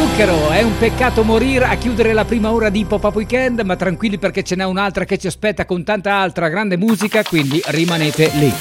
Zucchero, è un peccato morire a chiudere la prima ora di Pop Up Weekend, ma tranquilli perché ce n'è un'altra che ci aspetta con tanta altra grande musica, quindi rimanete lì.